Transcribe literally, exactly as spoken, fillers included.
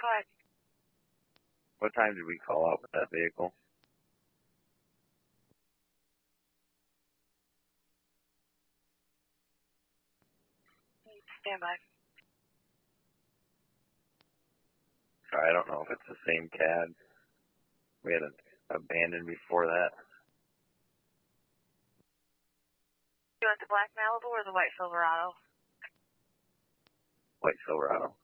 Go ahead. What time did we call out with that vehicle? Stand by. Sorry, I don't know if it's the same C A D. We had an abandoned before that. You want the black Malibu or the white Silverado? White Silverado.